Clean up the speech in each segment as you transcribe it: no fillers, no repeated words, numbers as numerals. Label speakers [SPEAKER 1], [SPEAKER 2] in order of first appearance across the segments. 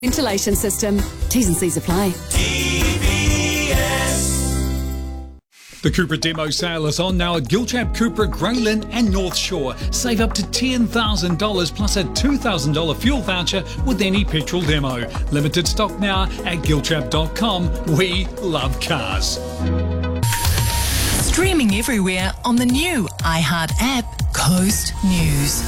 [SPEAKER 1] Ventilation system. T's and C's apply.
[SPEAKER 2] The Cupra demo sale is on now at Giltrap, Cupra, Grey Lynn and North Shore. Save up to $10,000 plus a $2,000 fuel voucher with any petrol demo. Limited stock now at giltrap.com. We love cars.
[SPEAKER 3] Streaming everywhere on the new iHeart app, Coast News.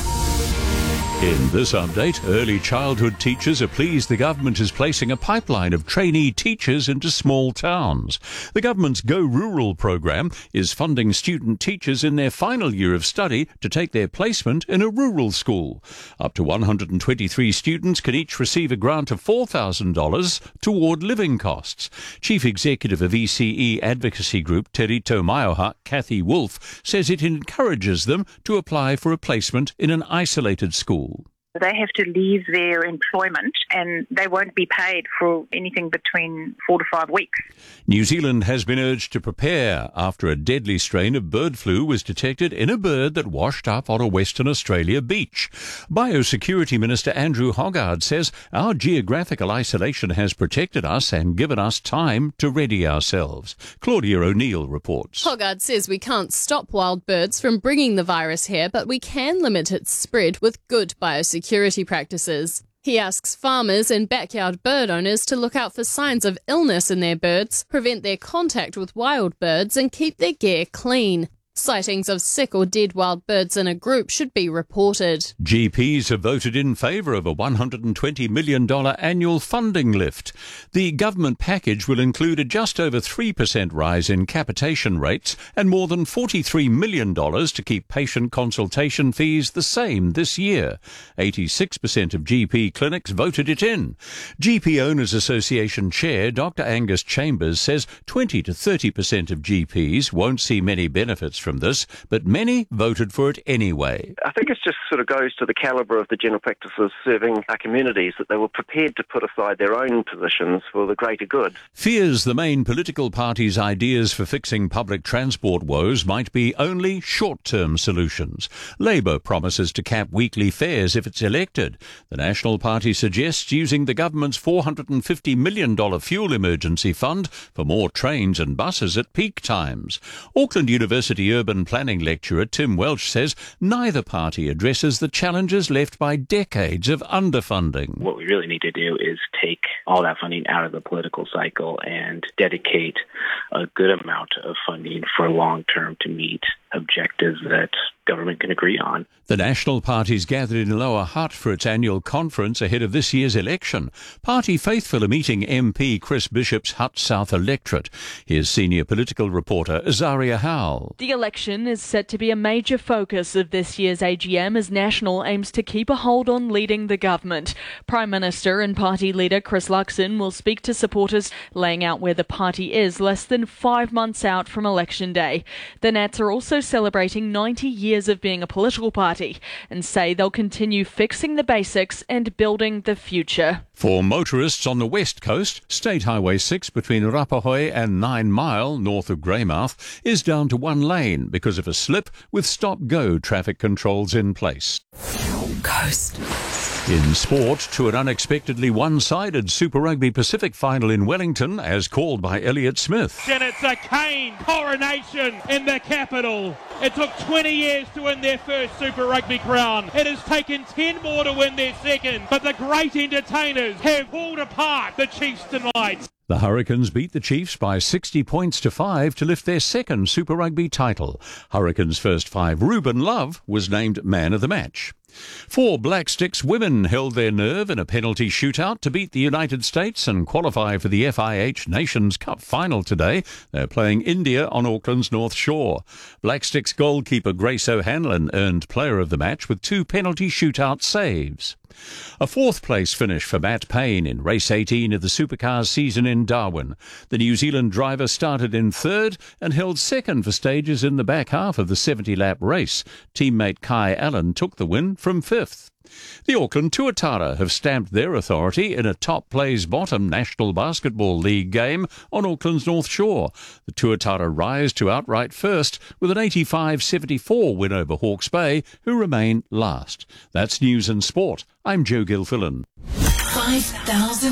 [SPEAKER 4] In this update, early childhood teachers are pleased the government is placing a pipeline of trainee teachers into small towns. The government's Go Rural program is funding student teachers in their final year of study to take their placement in a rural school. Up to 123 students can each receive a grant of $4,000 toward living costs. Chief Executive of ECE Advocacy Group, Te Rito Maioha, Kathy Wolf, says it encourages them to apply for a placement in an isolated school.
[SPEAKER 5] They have to leave their employment and they won't be paid for anything between 4 to 5 weeks.
[SPEAKER 4] New Zealand has been urged to prepare after a deadly strain of bird flu was detected in a bird that washed up on a Western Australia beach. Biosecurity Minister Andrew Hoggard says our geographical isolation has protected us and given us time to ready ourselves. Claudia O'Neill reports.
[SPEAKER 6] Hoggard says we can't stop wild birds from bringing the virus here, but we can limit its spread with good biosecurity practices. He asks farmers and backyard bird owners to look out for signs of illness in their birds, prevent their contact with wild birds and keep their gear clean. Sightings of sick or dead wild birds in a group should be reported.
[SPEAKER 4] GPs have voted in favour of a $120 million annual funding lift. The government package will include a just over 3% rise in capitation rates and more than $43 million to keep patient consultation fees the same this year. 86% of GP clinics voted it in. GP Owners Association Chair Dr Angus Chambers says 20 to 30% of GPs won't see many benefits from this, but many voted for it anyway.
[SPEAKER 7] I think it just sort of goes to the calibre of the general practices serving our communities, that they were prepared to put aside their own positions for the greater good.
[SPEAKER 4] Fears the main political party's ideas for fixing public transport woes might be only short-term solutions. Labour promises to cap weekly fares if it's elected. The National Party suggests using the government's $450 million fuel emergency fund for more trains and buses at peak times. Auckland University urban planning lecturer Tim Welch says neither party addresses the challenges left by decades of underfunding.
[SPEAKER 8] What we really need to do is take all that funding out of the political cycle and dedicate a good amount of funding for long-term to meet objectives that government can agree on.
[SPEAKER 4] The National Party's gathered in Lower Hutt for its annual conference ahead of this year's election. Party faithful are meeting MP Chris Bishop's Hutt South electorate. Here's senior political reporter Azaria Howell.
[SPEAKER 9] The election is set to be a major focus of this year's AGM as National aims to keep a hold on leading the government. Prime Minister and party leader Chris Luxon will speak to supporters, laying out where the party is less than 5 months out from election day. The Nats are also celebrating 90 years of being a political party and say they'll continue fixing the basics and building the future.
[SPEAKER 4] For motorists on the west coast, State Highway 6 between Rapahoi and 9 Mile north of Greymouth is down to 1 lane because of a slip with stop-go traffic controls in place.
[SPEAKER 3] Coast.
[SPEAKER 4] In sport, to an unexpectedly one-sided Super Rugby Pacific final in Wellington, as called by Elliot Smith.
[SPEAKER 10] And it's a Cane coronation in the capital. It took 20 years to win their first Super Rugby crown. It has taken 10 more to win their second, but the great entertainers have pulled apart the Chiefs tonight.
[SPEAKER 4] The Hurricanes beat the Chiefs by 60 points to 5 to lift their second Super Rugby title. Hurricanes' first 5, Ruben Love, was named man of the match. 4 Black Sticks women held their nerve in a penalty shootout to beat the United States and qualify for the FIH Nations Cup final today. They're playing India on Auckland's North Shore. Black Sticks goalkeeper Grace O'Hanlon earned player of the match with 2 penalty shootout saves. A 4th place finish for Matt Payne in race 18 of the Supercars season in Darwin. The New Zealand driver started in 3rd and held 2nd for stages in the back half of the 70-lap race. Teammate Kai Allen took the win from 5th. The Auckland Tuatara have stamped their authority in a top plays bottom National Basketball League game on Auckland's North Shore. The Tuatara rise to outright first with an 85-74 win over Hawke's Bay, who remain last. That's news and sport. I'm Joe Gilfillan.
[SPEAKER 3] 5,000